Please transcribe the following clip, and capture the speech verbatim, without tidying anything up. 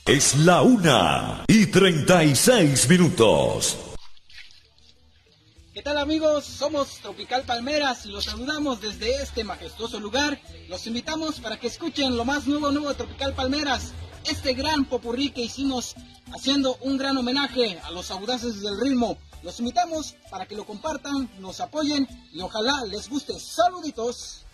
Es la una y treinta y seis minutos. ¿Qué tal, amigos? Somos Tropical Palmeras y los saludamos desde este majestuoso lugar. Los invitamos para que escuchen lo más nuevo nuevo de Tropical Palmeras, este gran popurrí que hicimos haciendo un gran homenaje a los audaces del ritmo. Los invitamos para que lo compartan, nos apoyen y ojalá les guste. Saluditos.